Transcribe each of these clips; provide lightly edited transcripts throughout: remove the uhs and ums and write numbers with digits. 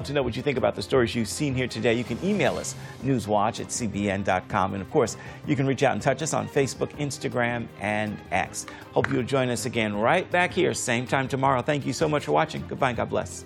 To know what you think about the stories you've seen here today, you can email us, newswatch@cbn.com. And of course, you can reach out and touch us on Facebook, Instagram, and X. Hope you'll join us again right back here, same time tomorrow. Thank you so much for watching. Goodbye and God bless.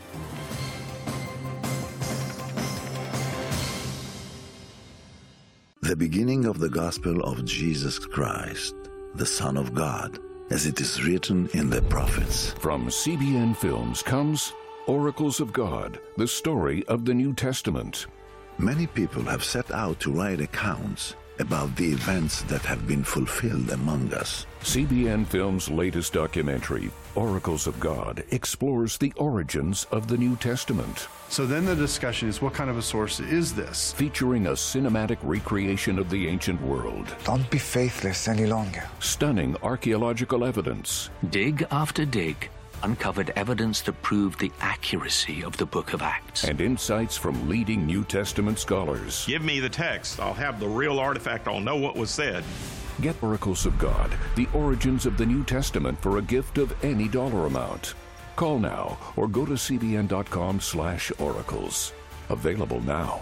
The beginning of the gospel of Jesus Christ, the Son of God, as it is written in the prophets. From CBN Films comes Oracles of God, the story of the New Testament. Many people have set out to write accounts about the events that have been fulfilled among us. CBN Films' latest documentary, Oracles of God, explores the origins of the New Testament. So then the discussion is, what kind of a source is this? Featuring a cinematic recreation of the ancient world. Don't be faithless any longer. Stunning archaeological evidence. Dig after dig uncovered evidence that proved the accuracy of the Book of Acts. And insights from leading New Testament scholars. Give me the text. I'll have the real artifact. I'll know what was said. Get Oracles of God, the origins of the New Testament for a gift of any dollar amount. Call now or go to cbn.com/oracles. Available now.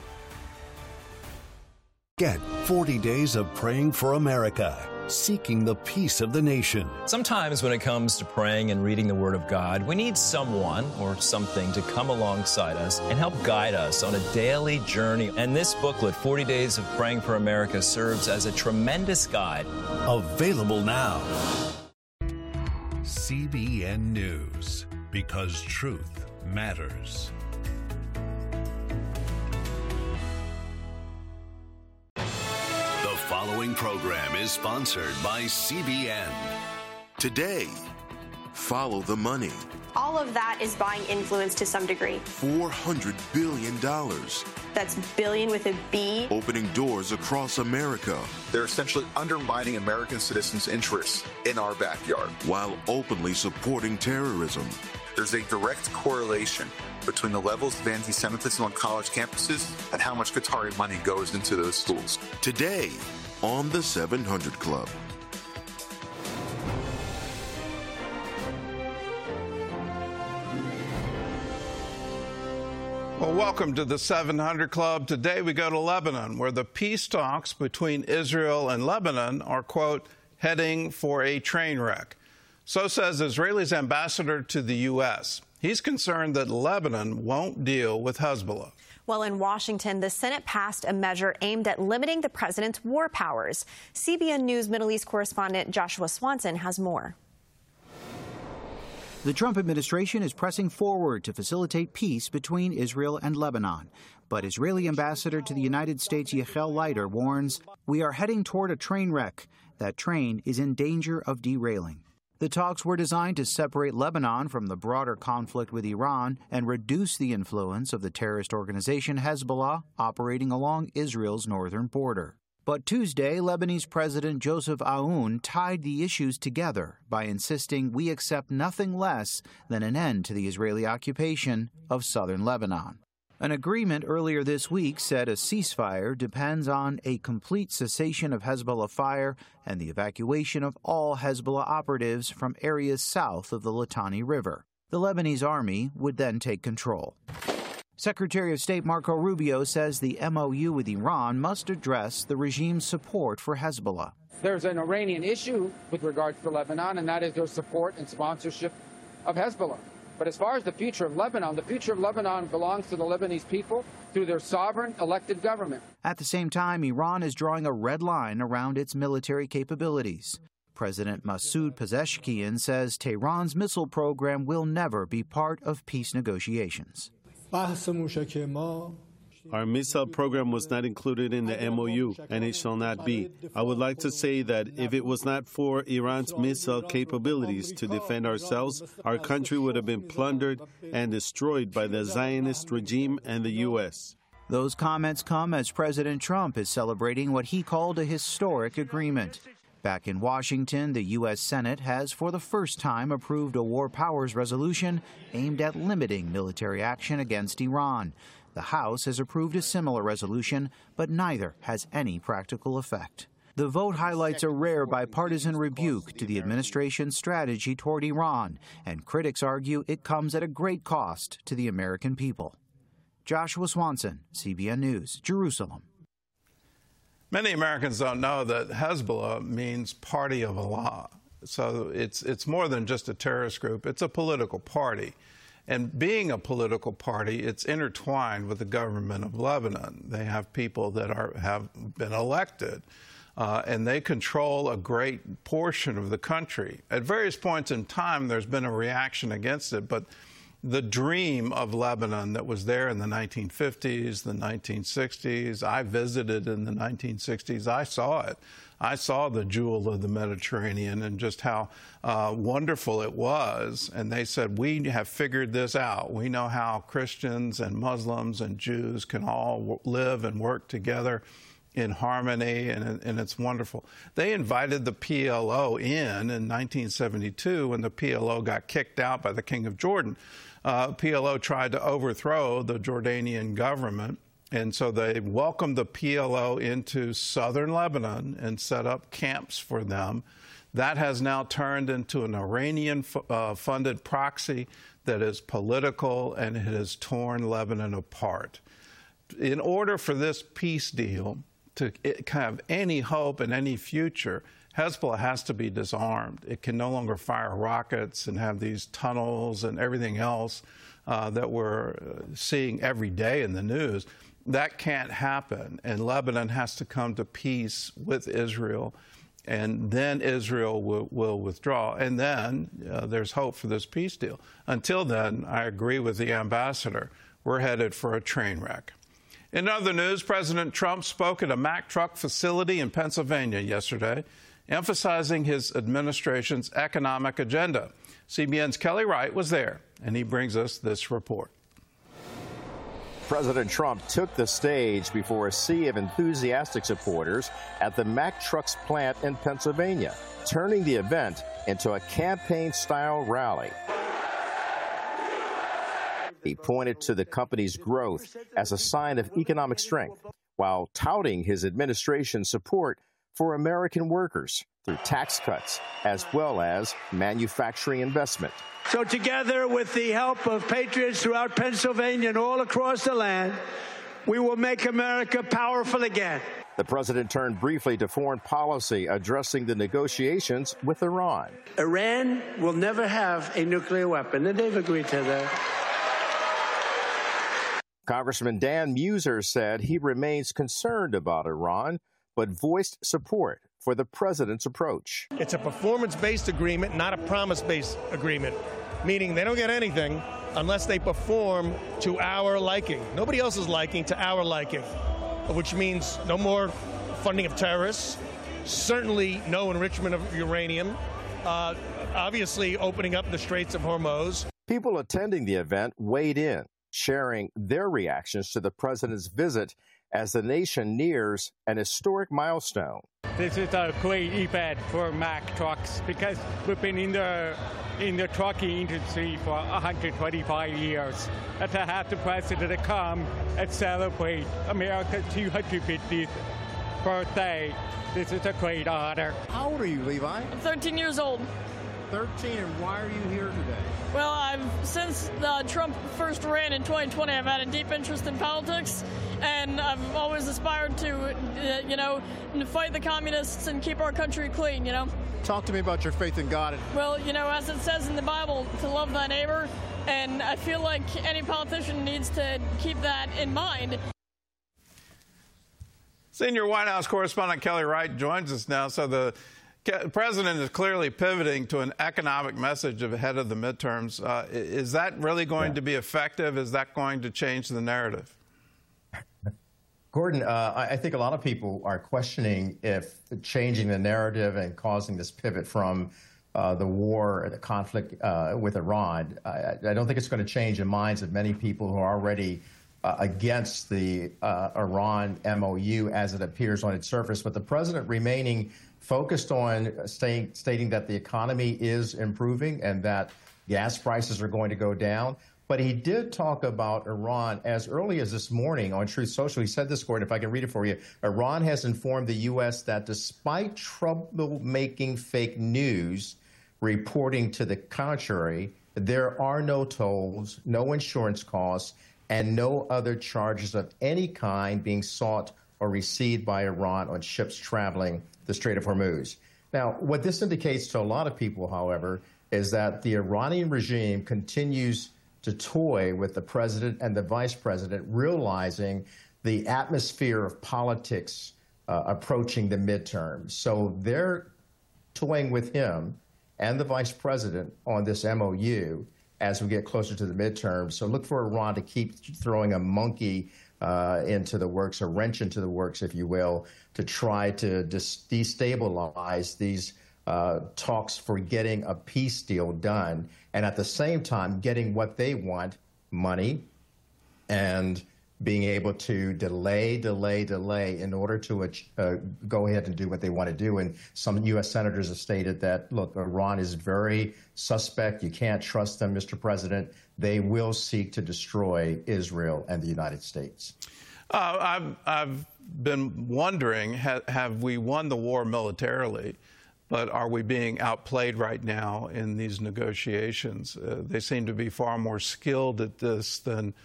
Get 40 Days of Praying for America, seeking the peace of the nation. Sometimes when it comes to praying and reading the Word of God, we need someone or something to come alongside us and help guide us on a daily journey. And this booklet, 40 Days of Praying for America, serves as a tremendous guide. Available now. CBN News, because truth matters. The following program is sponsored by CBN. Today, follow the money. All of that is buying influence to some degree. $400 billion. That's billion with a B. Opening doors across America. They're essentially undermining American citizens' interests in our backyard. While openly supporting terrorism. There's a direct correlation between the levels of anti-Semitism on college campuses and how much Qatari money goes into those schools. Today, on the 700 Club. Well, welcome to the 700 Club. Today we go to Lebanon, where the peace talks between Israel and Lebanon are, quote, heading for a train wreck. So says Israel's ambassador to the U.S. He's concerned that Lebanon won't deal with Hezbollah. Well, in Washington, the Senate passed a measure aimed at limiting the president's war powers. CBN News Middle East correspondent Joshua Swanson has more. The Trump administration is pressing forward to facilitate peace between Israel and Lebanon. But Israeli ambassador to the United States, Yichel Leiter, warns we are heading toward a train wreck. That train is in danger of derailing. The talks were designed to separate Lebanon from the broader conflict with Iran and reduce the influence of the terrorist organization Hezbollah operating along Israel's northern border. But Tuesday, Lebanese President Joseph Aoun tied the issues together by insisting we accept nothing less than an end to the Israeli occupation of southern Lebanon. An agreement earlier this week said a ceasefire depends on a complete cessation of Hezbollah fire and the evacuation of all Hezbollah operatives from areas south of the Litani River. The Lebanese army would then take control. Secretary of State Marco Rubio says the MOU with Iran must address the regime's support for Hezbollah. There's an Iranian issue with regards to Lebanon, and that is their support and sponsorship of Hezbollah. But as far as the future of Lebanon belongs to the Lebanese people through their sovereign elected government. At the same time, Iran is drawing a red line around its military capabilities. President Masoud Pezeshkian says Tehran's missile program will never be part of peace negotiations. Our missile program was not included in the MOU, and it shall not be. I would like to say that if it was not for Iran's missile capabilities to defend ourselves, our country would have been plundered and destroyed by the Zionist regime and the U.S. Those comments come as President Trump is celebrating what he called a historic agreement. Back in Washington, the U.S. Senate has for the first time approved a war powers resolution aimed at limiting military action against Iran. The House has approved a similar resolution, but neither has any practical effect. The vote highlights a rare bipartisan rebuke to the administration's strategy toward Iran, and critics argue it comes at a great cost to the American people. Joshua Swanson, CBN News, Jerusalem. Many Americans don't know that Hezbollah means Party of Allah. So it's more than just a terrorist group. It's a political party. And being a political party, it's intertwined with the government of Lebanon. They have people that have been elected. And they control a great portion of the country. At various points in time, there's been a reaction against it, but the dream of Lebanon that was there in the 1950s, the 1960s, I visited in the 1960s, I saw it. I saw the jewel of the Mediterranean and just how wonderful it was. And they said, we have figured this out. We know how Christians and Muslims and Jews can all live and work together in harmony, and it's wonderful. They invited the PLO in 1972 when the PLO got kicked out by the King of Jordan. PLO tried to overthrow the Jordanian government, and so they welcomed the PLO into southern Lebanon and set up camps for them. That has now turned into an Iranian-funded proxy that is political, and it has torn Lebanon apart. In order for this peace deal to have any hope and any future, Hezbollah has to be disarmed. It can no longer fire rockets and have these tunnels and everything else that we're seeing every day in the news. That can't happen, and Lebanon has to come to peace with Israel, and then Israel will withdraw, and then there's hope for this peace deal. Until then, I agree with the ambassador. We're headed for a train wreck. In other news, President Trump spoke at a Mack truck facility in Pennsylvania yesterday, emphasizing his administration's economic agenda. CBN's Kelly Wright was there, and he brings us this report. President Trump took the stage before a sea of enthusiastic supporters at the Mack Trucks plant in Pennsylvania, turning the event into a campaign-style rally. He pointed to the company's growth as a sign of economic strength, while touting his administration's support for American workers through tax cuts as well as manufacturing investment. So together with the help of patriots throughout Pennsylvania and all across the land, we will make America powerful again. The president turned briefly to foreign policy, addressing the negotiations with Iran. Iran will never have a nuclear weapon, and they've agreed to that. Congressman Dan Muser said he remains concerned about Iran, but voiced support for the president's approach. It's a performance-based agreement, not a promise-based agreement, meaning they don't get anything unless they perform to our liking. Nobody else's liking, to our liking, which means no more funding of terrorists, certainly no enrichment of uranium, obviously opening up the Straits of Hormuz. People attending the event weighed in, sharing their reactions to the president's visit as the nation nears an historic milestone. This is a great event for Mack Trucks because we've been in the trucking industry for 125 years. And to have the president come and celebrate America's 250th birthday, this is a great honor. How old are you, Levi? I'm 13 years old. 13, and why are you here today? Well, since Trump first ran in 2020, I've had a deep interest in politics, and I've always aspired to, fight the communists and keep our country clean, Talk to me about your faith in God. Well, as it says in the Bible, to love thy neighbor, and I feel like any politician needs to keep that in mind. Senior White House correspondent Kelly Wright joins us now. So the president is clearly pivoting to an economic message ahead of the midterms. Is that really going to be effective? Is that going to change the narrative? Gordon, I think a lot of people are questioning if changing the narrative and causing this pivot from the war, the conflict with Iran, I don't think it's going to change the minds of many people who are already against the Iran MOU as it appears on its surface. But the president remaining focused on stating that the economy is improving and that gas prices are going to go down. But he did talk about Iran as early as this morning on Truth Social. He said this, Gordon, if I can read it for you. Iran has informed the U.S. that despite troublemaking fake news reporting to the contrary, there are no tolls, no insurance costs, and no other charges of any kind being sought or received by Iran on ships traveling the Strait of Hormuz. Now, what this indicates to a lot of people, however, is that the Iranian regime continues to toy with the president and the vice president, realizing the atmosphere of politics approaching the midterms. So they're toying with him and the vice president on this MOU as we get closer to the midterms. So look for Iran to keep throwing a monkey into the works, a wrench into the works, if you will, to try to destabilize these talks for getting a peace deal done, and at the same time getting what they want, money, and being able to delay in order to go ahead and do what they want to do. And some U.S. senators have stated that, look, Iran is very suspect. You can't trust them, Mr. President. They will seek to destroy Israel and the United States. I've been wondering, have we won the war militarily? But are we being outplayed right now in these negotiations? They seem to be far more skilled at this than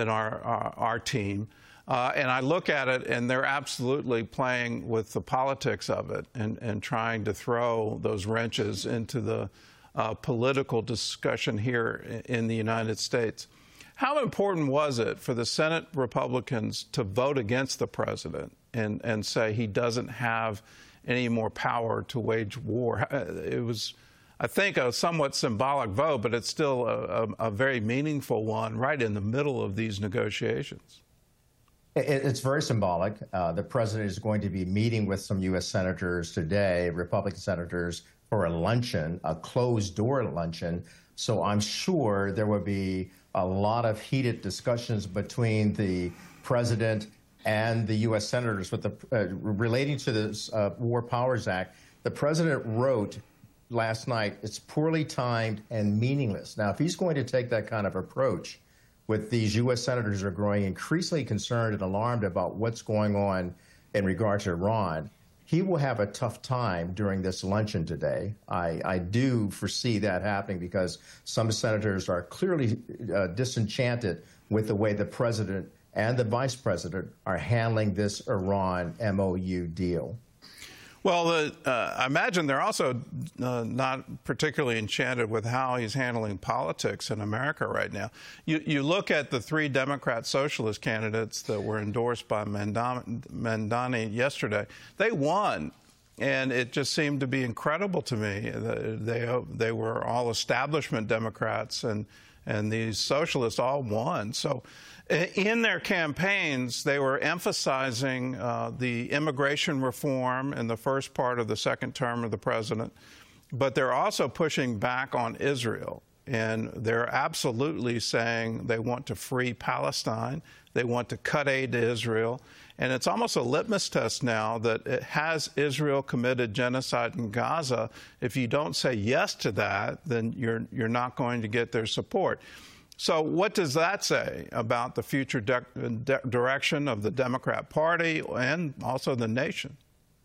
our team. And I look at it, and they're absolutely playing with the politics of it and trying to throw those wrenches into the political discussion here in the United States. How important was it for the Senate Republicans to vote against the president and say he doesn't have any more power to wage war? It was, I think, a somewhat symbolic vote, but it's still a very meaningful one right in the middle of these negotiations. It's very symbolic. The president is going to be meeting with some U.S. senators today, Republican senators, for a luncheon, a closed-door luncheon. So I'm sure there will be a lot of heated discussions between the president and the U.S. senators with relating to this War Powers Act. The president wrote last night, it's poorly timed and meaningless. Now, if he's going to take that kind of approach with these U.S. senators who are growing increasingly concerned and alarmed about what's going on in regard to Iran, he will have a tough time during this luncheon today. I do foresee that happening because some senators are clearly disenchanted with the way the president and the vice president are handling this Iran MOU deal. Well, I imagine they're also not particularly enchanted with how he's handling politics in America right now. You look at the three Democrat socialist candidates that were endorsed by Mamdani yesterday. They won, and it just seemed to be incredible to me. They were all establishment Democrats, and these socialists all won. So in their campaigns, they were emphasizing the immigration reform in the first part of the second term of the president, but they're also pushing back on Israel. And they're absolutely saying they want to free Palestine. They want to cut aid to Israel. And it's almost a litmus test now that has Israel committed genocide in Gaza? If you don't say yes to that, then you're not going to get their support. So what does that say about the future direction of the Democrat Party and also the nation?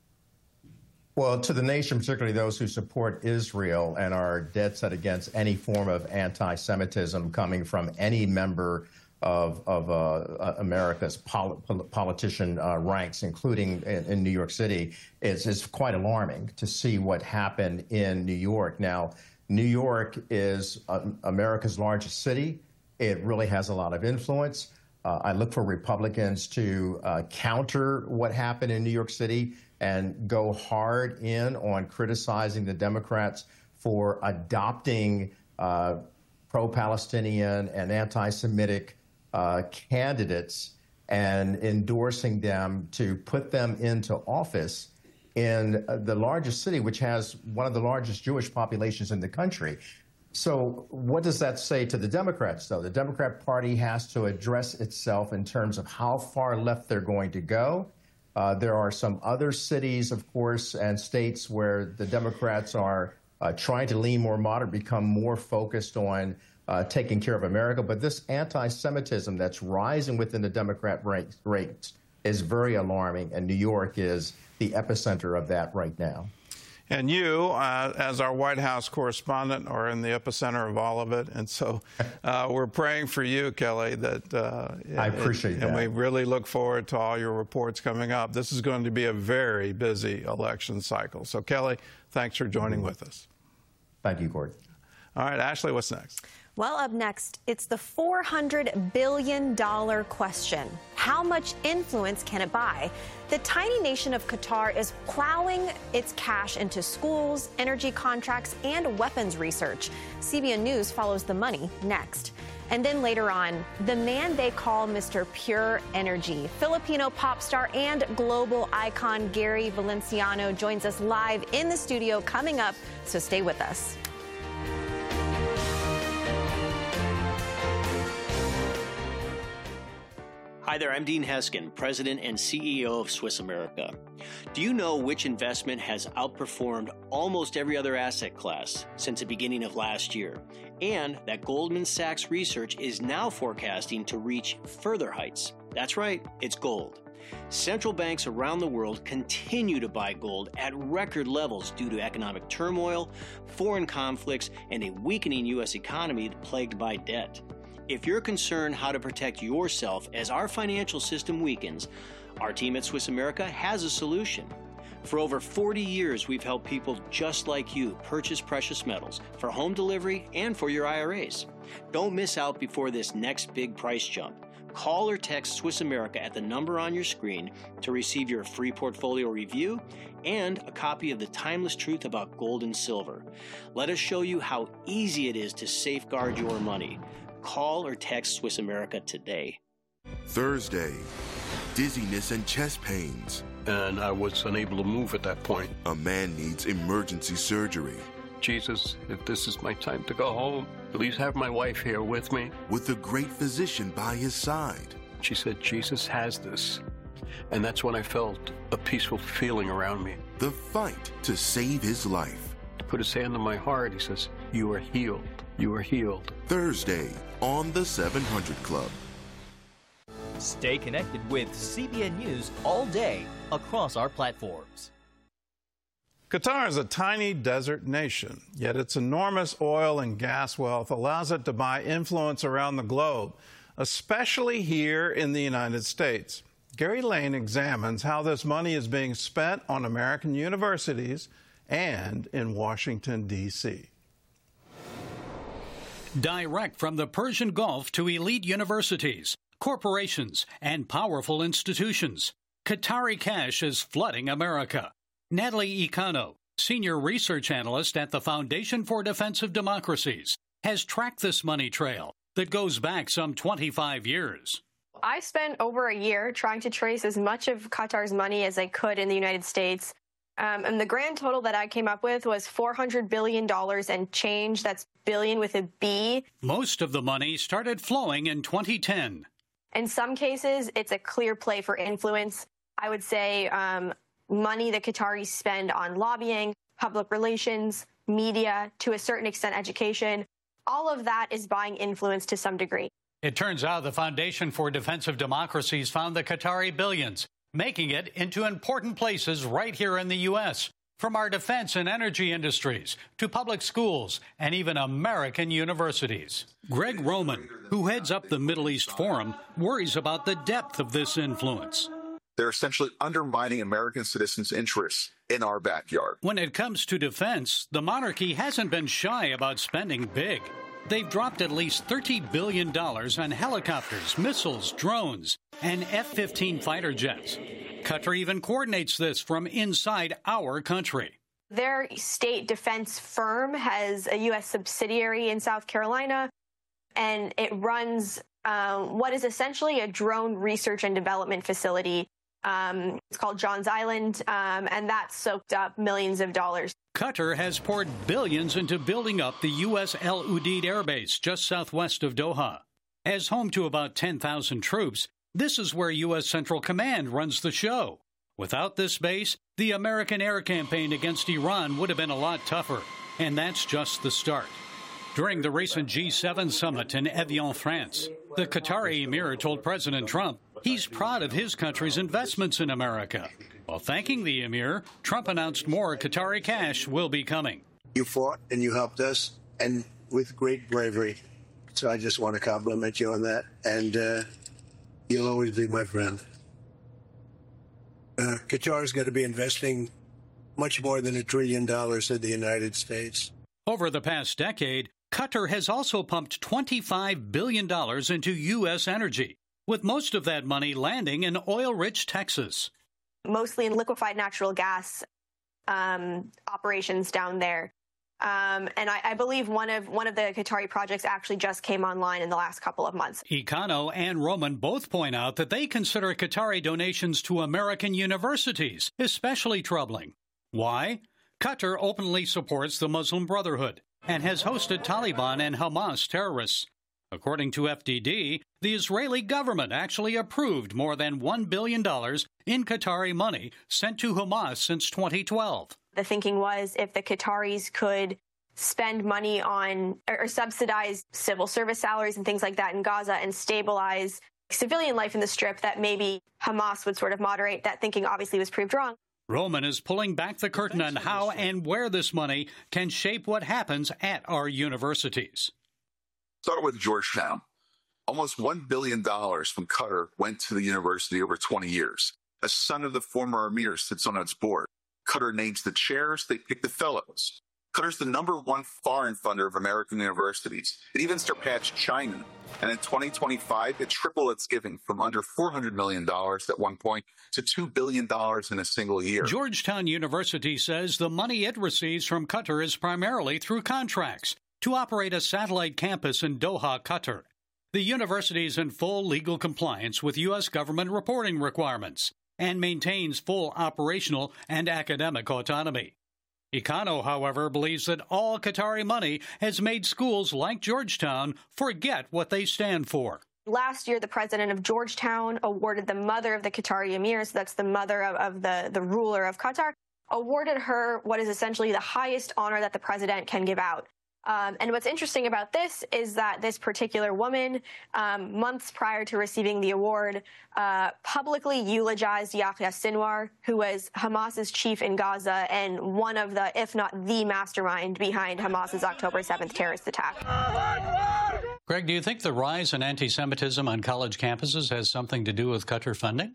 Well, to the nation, particularly those who support Israel and are dead set against any form of anti-Semitism coming from any member of America's politician ranks, including in New York City, is quite alarming to see what happened in New York. Now, New York is America's largest city. It really has a lot of influence. I look for Republicans to counter what happened in New York City and go hard in on criticizing the Democrats for adopting pro-Palestinian and anti-Semitic candidates and endorsing them to put them into office in the largest city, which has one of the largest Jewish populations in the country. So what does that say to the Democrats, though? The Democrat Party has to address itself in terms of how far left they're going to go. There are some other cities, of course, and states where the Democrats are trying to lean more moderate, become more focused on taking care of America. But this anti-Semitism that's rising within the Democrat ranks is very alarming, and New York is the epicenter of that right now. And you, as our White House correspondent, are in the epicenter of all of it. And so we're praying for you, Kelly. I appreciate that. And we really look forward to all your reports coming up. This is going to be a very busy election cycle. So, Kelly, thanks for joining with us. Thank you, Gordon. All right, Ashley, what's next? Well, up next, it's the $400 billion question. How much influence can it buy? The tiny nation of Qatar is plowing its cash into schools, energy contracts, and weapons research. CBN News follows the money next. And then later on, the man they call Mr. Pure Energy. Filipino pop star and global icon Gary Valenciano joins us live in the studio coming up, so stay with us. Hi there, I'm Dean Heskin, President and CEO of Swiss America. Do you know which investment has outperformed almost every other asset class since the beginning of last year? And that Goldman Sachs research is now forecasting to reach further heights. That's right, it's gold. Central banks around the world continue to buy gold at record levels due to economic turmoil, foreign conflicts, and a weakening U.S. economy plagued by debt. If you're concerned how to protect yourself as our financial system weakens, our team at Swiss America has a solution. For over 40 years, we've helped people just like you purchase precious metals for home delivery and for your IRAs. Don't miss out before this next big price jump. Call or text Swiss America at the number on your screen to receive your free portfolio review and a copy of The Timeless Truth About Gold and Silver. Let us show you how easy it is to safeguard your money. Call or text Swiss America today. Thursday, dizziness and chest pains. And I was unable to move at that point. A man needs emergency surgery. Jesus, if this is my time to go home, please have my wife here with me. With a great physician by his side. She said, Jesus has this. And that's when I felt a peaceful feeling around me. The fight to save his life. He put his hand on my heart. He says, you are healed. You are healed. Thursday on the 700 Club. Stay connected with CBN News all day across our platforms. Qatar is a tiny desert nation, yet its enormous oil and gas wealth allows it to buy influence around the globe, especially here in the United States. Gary Lane examines how this money is being spent on American universities and in Washington, D.C. Direct from the Persian Gulf to elite universities, corporations, and powerful institutions, Qatari cash is flooding America. Natalie Icano, senior research analyst at the Foundation for Defensive Democracies, has tracked this money trail that goes back some 25 years. I spent over a year trying to trace as much of Qatar's money as I could in the United States. And the grand total that I came up with was $400 billion and change. That's billion with a B. Most of the money started flowing in 2010. In some cases, it's a clear play for influence. I would say money that Qataris spend on lobbying, public relations, media, to a certain extent education. All of that is buying influence to some degree. It turns out the Foundation for Defensive Democracies found the Qatari billions, making it into important places right here in the U.S., from our defense and energy industries to public schools and even American universities. Greg Roman, who heads up the Middle East Forum, worries about the depth of this influence. They're essentially undermining American citizens' interests in our backyard. When it comes to defense, the monarchy hasn't been shy about spending big. They've dropped at least $30 billion on helicopters, missiles, drones, and F-15 fighter jets. Qatar even coordinates this from inside our country. Their state defense firm has a U.S. subsidiary in South Carolina, and it runs what is essentially a drone research and development facility. It's called Johns Island, and that soaked up millions of dollars. Qatar has poured billions into building up the U.S. El Udeid Air Base just southwest of Doha. As home to about 10,000 troops, this is where U.S. Central Command runs the show. Without this base, the American air campaign against Iran would have been a lot tougher, and that's just the start. During the recent G7 summit in Evian, France, the Qatari emir told President Trump he's proud of his country's investments in America. While thanking the emir, Trump announced more Qatari cash will be coming. You fought and you helped us, and with great bravery. So I just want to compliment you on that, and you'll always be my friend. Qatar is going to be investing much more than $1 trillion in the United States. Over the past decade, Qatar has also pumped $25 billion into U.S. energy, with most of that money landing in oil-rich Texas. Mostly in liquefied natural gas operations down there. And I believe one of the Qatari projects actually just came online in the last couple of months. Econo and Roman both point out that they consider Qatari donations to American universities especially troubling. Why? Qatar openly supports the Muslim Brotherhood and has hosted Taliban and Hamas terrorists. According to FDD, the Israeli government actually approved more than $1 billion in Qatari money sent to Hamas since 2012. The thinking was if the Qataris could spend money on or subsidize civil service salaries and things like that in Gaza and stabilize civilian life in the Strip, that maybe Hamas would sort of moderate. That thinking obviously was proved wrong. Roman is pulling back the curtain on how and where this money can shape what happens at our universities. Start with Georgetown. Almost $1 billion from Qatar went to the university over 20 years. A son of the former emir sits on its board. Qatar names the chairs, they pick the fellows. Qatar's the #1 foreign funder of American universities. It even surpassed China. And in 2025, it tripled its giving from under $400 million at one point to $2 billion in a single year. Georgetown University says the money it receives from Qatar is primarily through contracts to operate a satellite campus in Doha, Qatar. The university is in full legal compliance with U.S. government reporting requirements and maintains full operational and academic autonomy. Econo, however, believes that all Qatari money has made schools like Georgetown forget what they stand for. Last year, the president of Georgetown awarded the mother of the Qatari emir, so that's the mother of the ruler of Qatar, awarded her what is essentially the highest honor that the president can give out. And what's interesting about this is that this particular woman, months prior to receiving the award, publicly eulogized Yahya Sinwar, who was Hamas's chief in Gaza and one of the, if not the mastermind behind Hamas's October 7th terrorist attack. Greg, do you think the rise in anti-Semitism on college campuses has something to do with Qatar funding?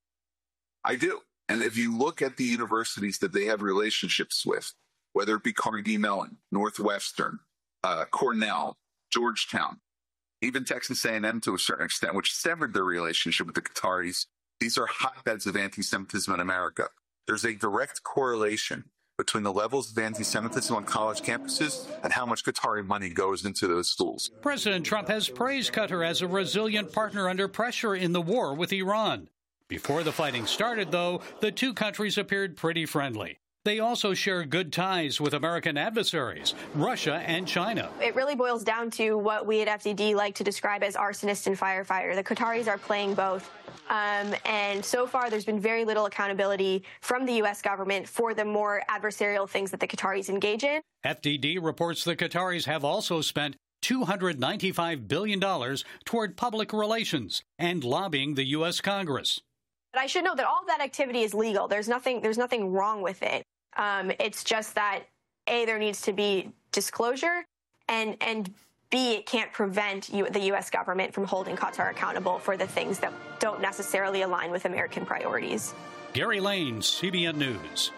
I do. And if you look at the universities that they have relationships with, whether it be Carnegie Mellon, Northwestern, Cornell, Georgetown, even Texas A&M to a certain extent, which severed their relationship with the Qataris, these are hotbeds of anti-Semitism in America. There's a direct correlation between the levels of anti-Semitism on college campuses and how much Qatari money goes into those schools. President Trump has praised Qatar as a resilient partner under pressure in the war with Iran. Before the fighting started, though, the two countries appeared pretty friendly. They also share good ties with American adversaries, Russia and China. It really boils down to what we at FDD like to describe as arsonist and firefighter. The Qataris are playing both. And so far, there's been very little accountability from the U.S. government for the more adversarial things that the Qataris engage in. FDD reports the Qataris have also spent $295 billion toward public relations and lobbying the U.S. Congress. But I should note that all of that activity is legal. There's nothing wrong with it. It's just that, A, there needs to be disclosure, and B, it can't prevent the U.S. government from holding Qatar accountable for the things that don't necessarily align with American priorities. Gary Lane, CBN News.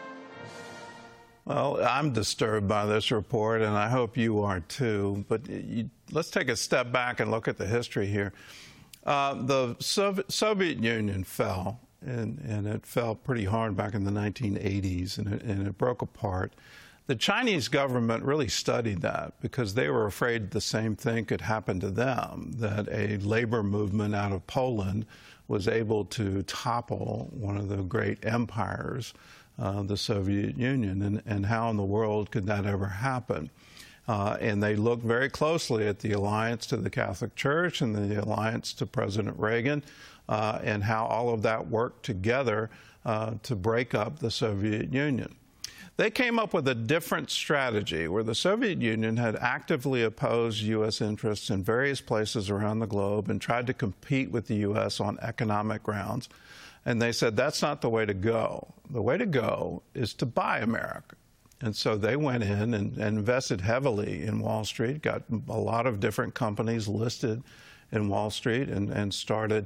Well, I'm disturbed by this report, and I hope you are too. But let's take a step back and look at the history here. The Soviet Union fell, and it fell pretty hard back in the 1980s, and it broke apart. The Chinese government really studied that because they were afraid the same thing could happen to them, that a labor movement out of Poland was able to topple one of the great empires, the Soviet Union, and how in the world could that ever happen? And they looked very closely at the alliance to the Catholic Church and the alliance to President Reagan and how all of that worked together to break up the Soviet Union. They came up with a different strategy where the Soviet Union had actively opposed U.S. interests in various places around the globe and tried to compete with the U.S. on economic grounds. And they said, that's not the way to go. The way to go is to buy America. And so they went in and invested heavily in Wall Street, got a lot of different companies listed in Wall Street, and started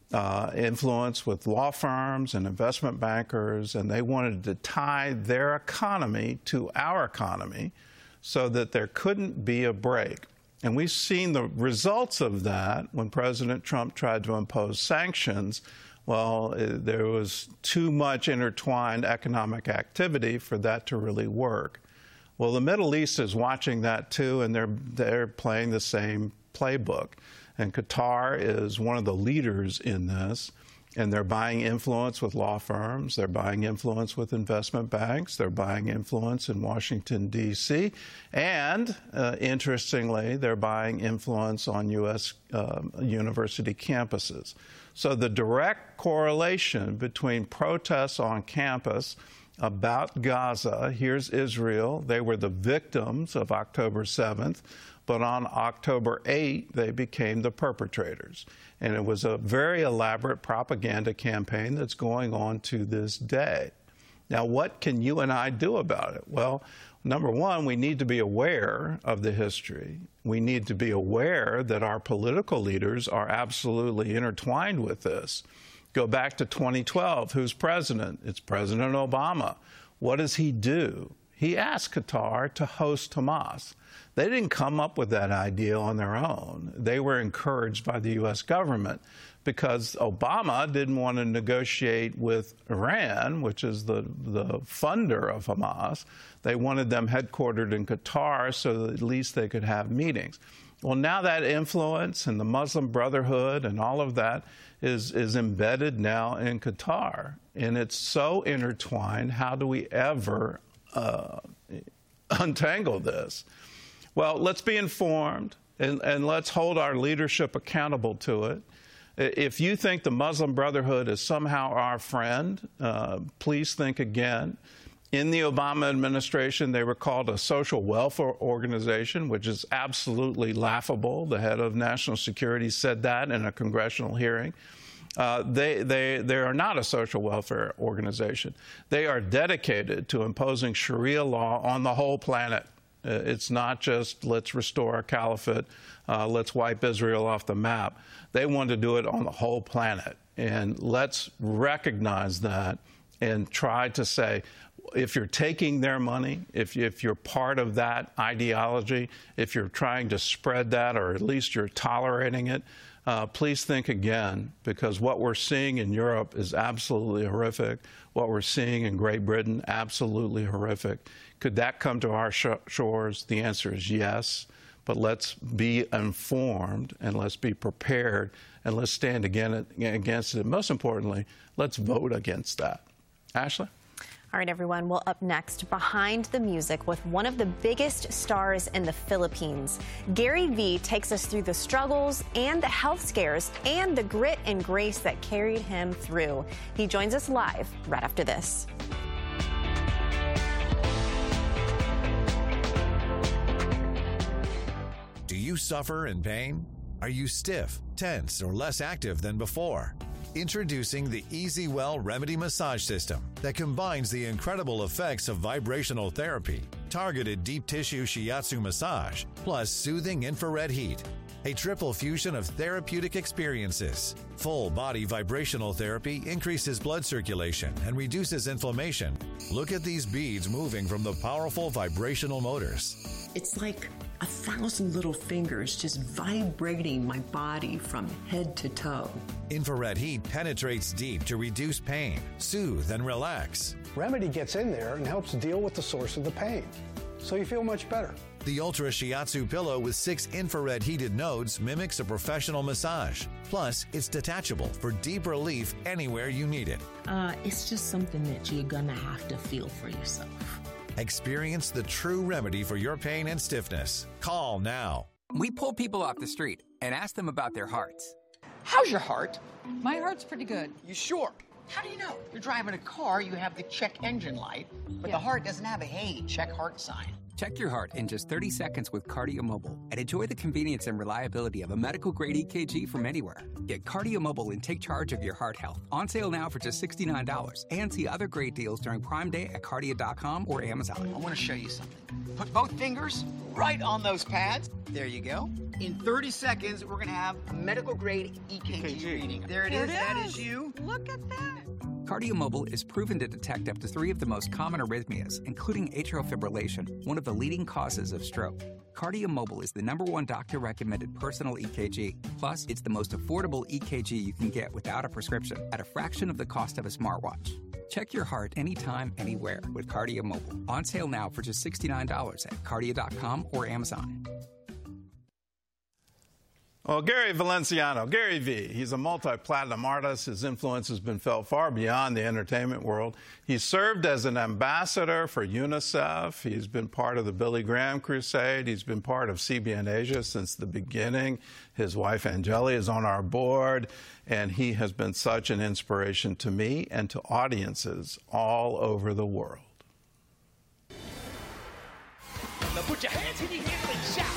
influence with law firms and investment bankers, and they wanted to tie their economy to our economy so that there couldn't be a break. And we've seen the results of that when President Trump tried to impose sanctions. Well, there was too much intertwined economic activity for that to really work. Well, the Middle East is watching that too, and they're playing the same playbook. And Qatar is one of the leaders in this, and they're buying influence with law firms, they're buying influence with investment banks, they're buying influence in Washington, D.C., and interestingly, they're buying influence on U.S. University campuses. So the direct correlation between protests on campus about Gaza, here's Israel, they were the victims of October 7th, but on October 8th, they became the perpetrators. And it was a very elaborate propaganda campaign that's going on to this day. Now, what can you and I do about it? Well, number one, we need to be aware of the history. We need to be aware that our political leaders are absolutely intertwined with this. Go back to 2012. Who's president? It's President Obama. What does he do? He asked Qatar to host Hamas. They didn't come up with that idea on their own. They were encouraged by the U.S. government because Obama didn't want to negotiate with Iran, which is the funder of Hamas. They wanted them headquartered in Qatar so that at least they could have meetings. Well, now that influence and the Muslim Brotherhood and all of that is embedded now in Qatar. And it's so intertwined. How do we ever untangle this? Well, let's be informed, and let's hold our leadership accountable to it. If you think the Muslim Brotherhood is somehow our friend, please think again. In the Obama administration, they were called a social welfare organization, which is absolutely laughable. The head of national security said that in a congressional hearing. They are not a social welfare organization. They are dedicated to imposing Sharia law on the whole planet. It's not just let's restore a caliphate, let's wipe Israel off the map. They want to do it on the whole planet. And let's recognize that and try to say, if you're taking their money, if you're part of that ideology, if you're trying to spread that, or at least you're tolerating it, please think again, because what we're seeing in Europe is absolutely horrific. What we're seeing in Great Britain, absolutely horrific. Could that come to our shores? The answer is yes. But let's be informed, and let's be prepared, and let's stand against it. Most importantly, let's vote against that. Ashley? All right, everyone. Well, up next, Behind the Music with one of the biggest stars in the Philippines. Gary Vee takes us through the struggles and the health scares and the grit and grace that carried him through. He joins us live right after this. Do you suffer in pain? Are you stiff, tense, or less active than before? Introducing the EasyWell Remedy Massage System that combines the incredible effects of vibrational therapy, targeted deep tissue shiatsu massage, plus soothing infrared heat. A triple fusion of therapeutic experiences. Full body vibrational therapy increases blood circulation and reduces inflammation. Look at these beads moving from the powerful vibrational motors. It's like 1,000 little fingers just vibrating my body from head to toe. Infrared heat penetrates deep to reduce pain, soothe, and relax. Remedy gets in there and helps deal with the source of the pain, so you feel much better. The Ultra Shiatsu pillow with 6 infrared heated nodes mimics a professional massage. Plus, it's detachable for deep relief anywhere you need it. It's just something that you're gonna have to feel for yourself. Experience the true remedy for your pain and stiffness. Call now. We pull people off the street and ask them about their hearts. How's your heart? My heart's pretty good. You sure? How do you know? You're driving a car, you have the check engine light, but the heart doesn't have a hey, check heart sign. Check your heart in just 30 seconds with Cardio Mobile and enjoy the convenience and reliability of a medical-grade EKG from anywhere. Get Cardio Mobile and take charge of your heart health. On sale now for just $69. And see other great deals during Prime Day at Cardio.com or Amazon. I want to show you something. Put both fingers right on those pads. There you go. In 30 seconds, we're going to have a medical-grade EKG reading. There it is. That is you. Look at that. Cardio Mobile is proven to detect up to 3 of the most common arrhythmias, including atrial fibrillation, one of the leading causes of stroke. Cardio Mobile is the #1 doctor-recommended personal EKG. Plus, it's the most affordable EKG you can get without a prescription at a fraction of the cost of a smartwatch. Check your heart anytime, anywhere with Cardio Mobile. On sale now for just $69 at Cardio.com or Amazon. Well, Gary Valenciano, Gary V, he's a multi-platinum artist. His influence has been felt far beyond the entertainment world. He's served as an ambassador for UNICEF. He's been part of the Billy Graham Crusade. He's been part of CBN Asia since the beginning. His wife, Angeli, is on our board, and he has been such an inspiration to me and to audiences all over the world. Now put your hands in the air and shout.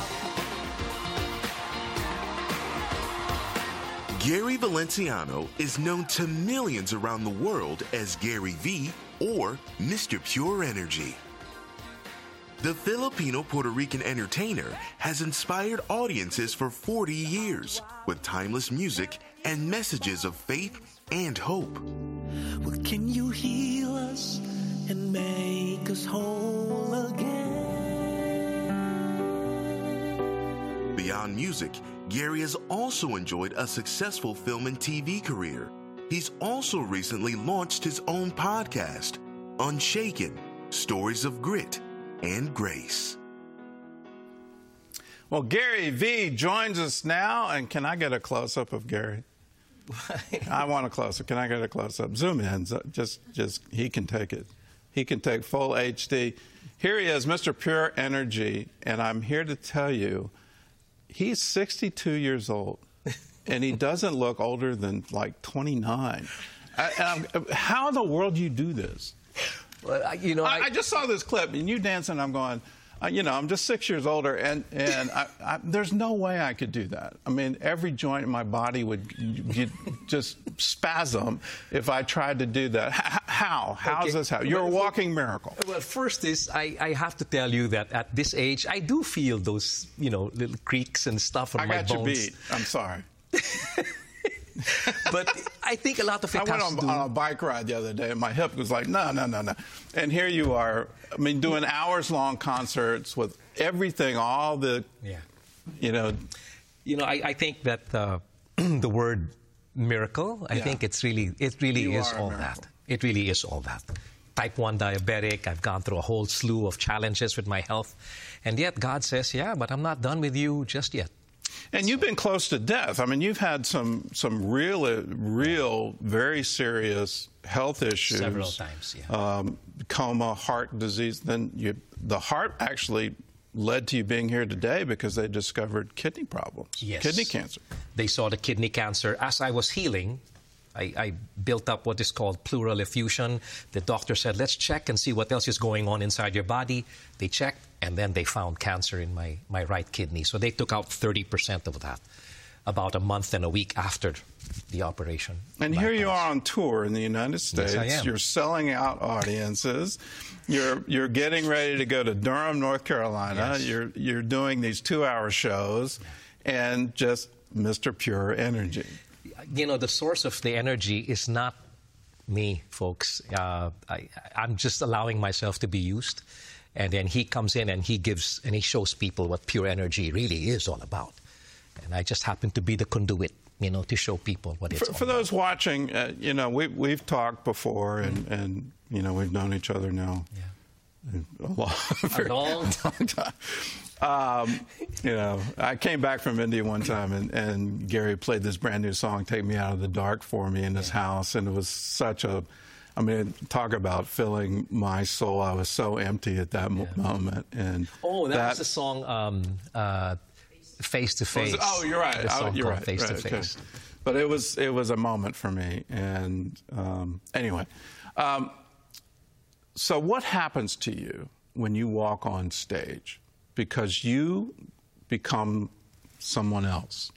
Gary Valenciano is known to millions around the world as Gary V or Mr. Pure Energy. The Filipino-Puerto Rican entertainer has inspired audiences for 40 years with timeless music and messages of faith and hope. Well, can you heal us and make us whole again? Beyond music, Gary has also enjoyed a successful film and TV career. He's also recently launched his own podcast, Unshaken, Stories of Grit and Grace. Well, Gary V joins us now, and can I get a close-up of Gary? I want a close-up. Can I get a close-up? Zoom in. Just he can take it. He can take full HD. Here he is, Mr. Pure Energy, and I'm here to tell you, he's 62 years old, and he doesn't look older than like 29. How in the world do you do this? Well, I just saw this clip, and you dancing, I'm going, I'm just 6 years older, and there's no way I could do that. I mean, every joint in my body would just spasm if I tried to do that. How does this happen? You're a walking miracle. Well, first is, I have to tell you that at this age, I do feel those, little creaks and stuff on my bones. I got you beat. I'm sorry. But I think a lot of it I went on a bike ride the other day, and my hip was like, no. And here you are, doing hours-long concerts with everything, all the, I think that the word miracle, I think it really is all that. It really is all that. Type 1 diabetic, I've gone through a whole slew of challenges with my health, and yet God says, but I'm not done with you just yet. And you've been close to death. I mean, you've had some real, very serious health issues. Several times, yeah. Coma, heart disease. Then the heart actually led to you being here today because they discovered kidney problems. Yes. Kidney cancer. They saw the kidney cancer. As I was healing, I built up what is called pleural effusion. The doctor said, let's check and see what else is going on inside your body. They checked, and then they found cancer in my right kidney. So they took out 30% of that about a month and a week after the operation. And here you are on tour in the United States. Yes, I am. You're selling out audiences. You're getting ready to go to Durham, North Carolina. Yes. You're doing these 2-hour shows, and just Mr. Pure Energy. The source of the energy is not me, folks. I'm just allowing myself to be used. And then he comes in and he gives and he shows people what pure energy really is all about. And I just happen to be the conduit, to show people what it's all about. For those watching, we've talked before, and we've known each other now a long time. I came back from India one time, and Gary played this brand new song, Take Me Out of the Dark, for me in his house, and it was such a... talk about filling my soul. I was so empty at that moment. And that was the song Face to Face. Oh, you're right. Face to Face. But it was a moment for me. And anyway, so what happens to you when you walk on stage? Because you become someone else.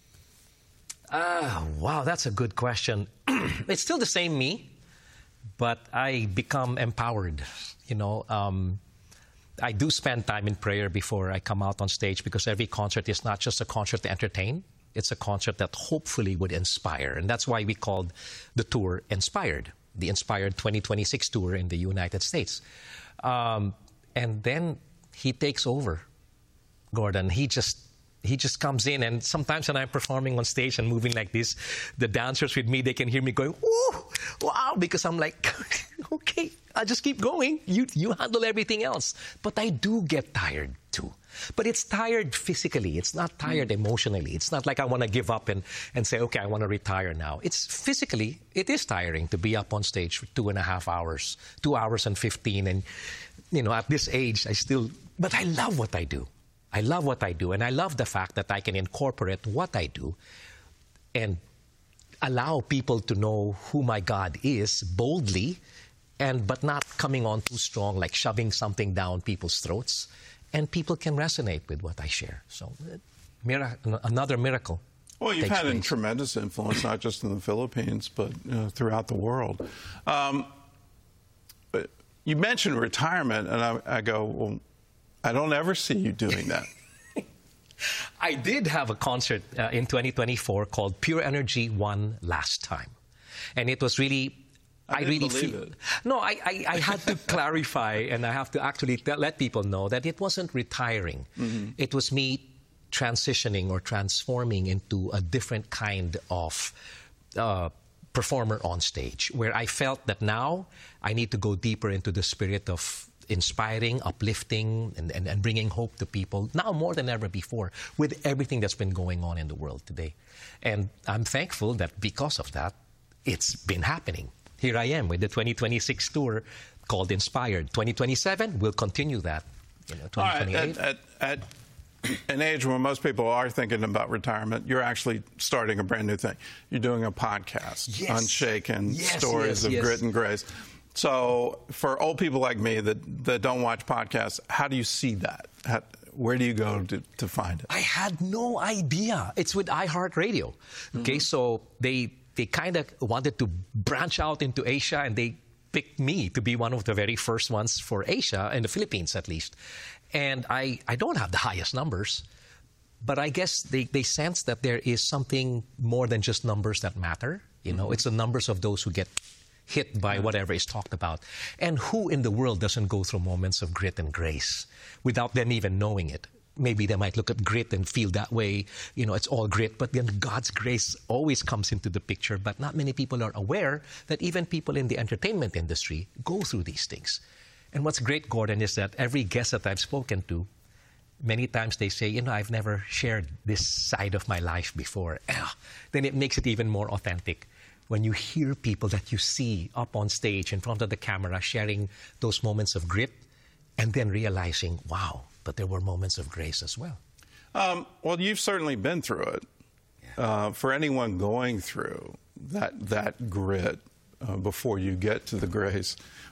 Wow, that's a good question. It's still the same me, but I become empowered. You know, I do spend time in prayer before I come out on stage, because every concert is not just a concert to entertain. It's a concert that hopefully would inspire. And that's why we called the tour Inspired, the Inspired 2026 tour in the United States. And then he takes over, Gordon. He just comes in, and sometimes when I'm performing on stage and moving like this, the dancers with me, they can hear me going, "Ooh, wow," because I'm like, okay, I'll just keep going. You handle everything else. But I do get tired too. But it's tired physically. It's not tired emotionally. It's not like I want to give up and say, okay, I want to retire now. It's physically, it is tiring to be up on stage for 2.5 hours, 2 hours and 15. And, you know, at this age, but I love what I do. I love what I do, and I love the fact that I can incorporate what I do and allow people to know who my God is boldly, but not coming on too strong, like shoving something down people's throats. And people can resonate with what I share. So, another miracle. Well, you've had a tremendous influence, not just in the Philippines, but throughout the world. You mentioned retirement, and I go, well, I don't ever see you doing that. I did have a concert in 2024 called Pure Energy One Last Time. And it was really... I really feel it. No, I had to clarify, and I have to actually let people know that it wasn't retiring. Mm-hmm. It was me transitioning or transforming into a different kind of performer on stage, where I felt that now I need to go deeper into the spirit of inspiring, uplifting, and bringing hope to people, now more than ever before, with everything that's been going on in the world today. And I'm thankful that because of that, it's been happening. Here I am with the 2026 tour called Inspired. 2027, we'll continue that. 2028. At an age where most people are thinking about retirement, you're actually starting a brand new thing. You're doing a podcast, yes. Unshaken, Stories of Grit and Grace. So for old people like me that don't watch podcasts, how do you see that? Where do you go to find it? I had no idea. It's with iHeartRadio. Okay, so they kind of wanted to branch out into Asia, and they picked me to be one of the very first ones for Asia, in the Philippines at least. And I don't have the highest numbers, but I guess they sense that there is something more than just numbers that matter. You know, it's the numbers of those who get hit by whatever is talked about. And who in the world doesn't go through moments of grit and grace without them even knowing it? Maybe they might look at grit and feel that way, you know, it's all grit, but then God's grace always comes into the picture. But not many people are aware that even people in the entertainment industry go through these things. And what's great, Gordon, is that every guest that I've spoken to, many times they say, you know, I've never shared this side of my life before. Then it makes it even more authentic when you hear people that you see up on stage in front of the camera sharing those moments of grit, and then realizing, wow, but there were moments of grace as well. Well, you've certainly been through it. Yeah. For anyone going through that grit before you get to the grace,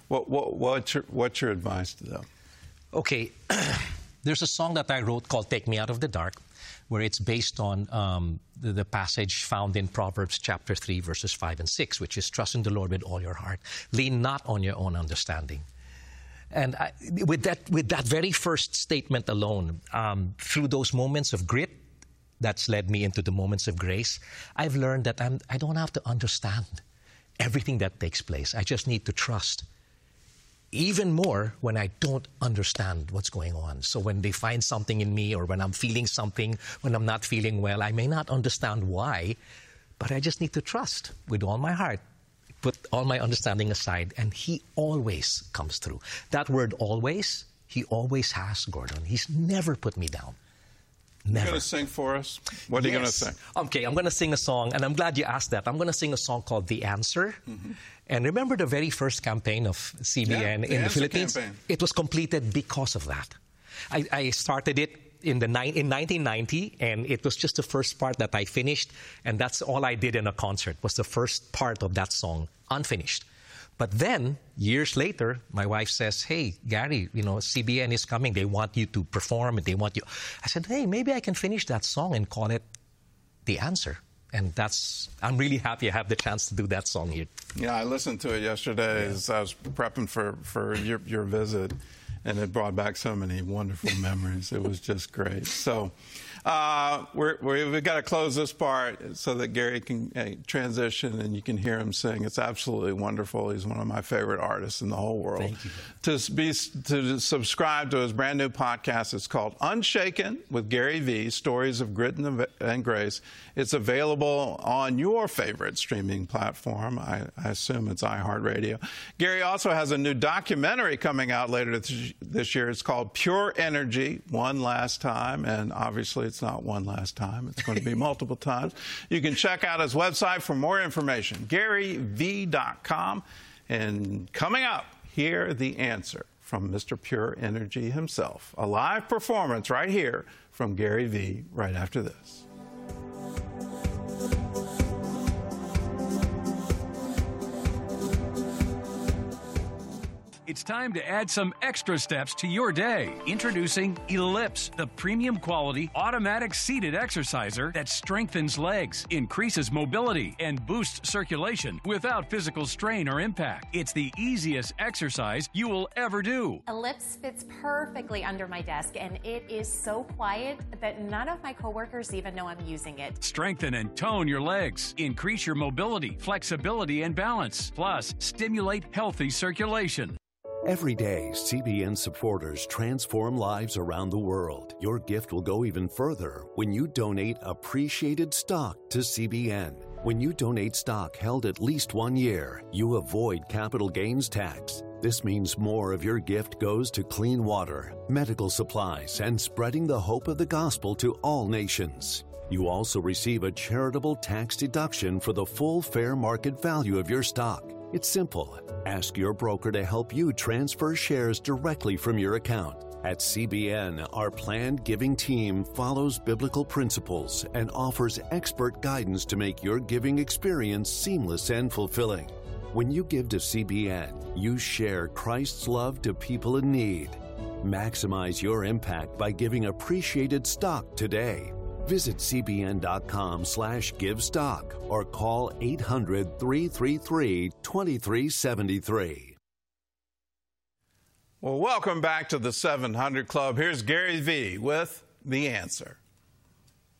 what's your advice to them? Okay, there's a song that I wrote called "Take Me Out of the Dark," where it's based on the passage found in Proverbs chapter 3, verses 5 and 6, which is, "Trust in the Lord with all your heart. Lean not on your own understanding." And with that very first statement alone, through those moments of grit, that's led me into the moments of grace. I've learned that I don't have to understand everything that takes place. I just need to trust. Even more when I don't understand what's going on. So when they find something in me, or when I'm feeling something, when I'm not feeling well, I may not understand why, but I just need to trust with all my heart. Put all my understanding aside, and He always comes through. That word always, He always has, Gordon. He's never put me down. Never. You're going to sing for us? What are you going to sing? Okay, I'm going to sing a song, and I'm glad you asked that. I'm going to sing a song called The Answer. Mm-hmm. And remember the very first campaign of CBN in the Philippines? Campaign. It was completed because of that. I started it in 1990, and it was just the first part that I finished, and that's all I did in a concert, was the first part of that song, unfinished. But then, years later, my wife says, hey, Gary, CBN is coming. They want you to perform. They want you. I said, hey, maybe I can finish that song and call it The Answer. And I'm really happy I have the chance to do that song here. Yeah, I listened to it yesterday as I was prepping for your visit, and it brought back so many wonderful memories. It was just great. So we've got to close this part so that Gary can transition and you can hear him sing. It's absolutely wonderful. He's one of my favorite artists in the whole world. Thank you. To subscribe to his brand new podcast, it's called Unshaken with Gary V, Stories of Grit and Grace. It's available on your favorite streaming platform. I assume it's iHeartRadio. Gary also has a new documentary coming out later this year. It's called Pure Energy, One Last Time, and obviously it's not one last time. It's going to be multiple times. You can check out his website for more information, GaryV.com. And coming up, hear the answer from Mr. Pure Energy himself. A live performance right here from Gary V right after this. It's time to add some extra steps to your day. Introducing Ellipse, the premium quality automatic seated exerciser that strengthens legs, increases mobility, and boosts circulation without physical strain or impact. It's the easiest exercise you will ever do. Ellipse fits perfectly under my desk, and it is so quiet that none of my coworkers even know I'm using it. Strengthen and tone your legs. Increase your mobility, flexibility, and balance. Plus, stimulate healthy circulation. Every day, CBN supporters transform lives around the world. Your gift will go even further when you donate appreciated stock to CBN. When you donate stock held at least 1 year, you avoid capital gains tax. This means more of your gift goes to clean water, medical supplies, and spreading the hope of the gospel to all nations. You also receive a charitable tax deduction for the full fair market value of your stock. It's simple. Ask your broker to help you transfer shares directly from your account. At CBN, our planned giving team follows biblical principles and offers expert guidance to make your giving experience seamless and fulfilling. When you give to CBN, you share Christ's love to people in need. Maximize your impact by giving appreciated stock today. Visit cbn.com/givestock or call 800-333-2373. Well, welcome back to the 700 Club. Here's Gary V with The Answer.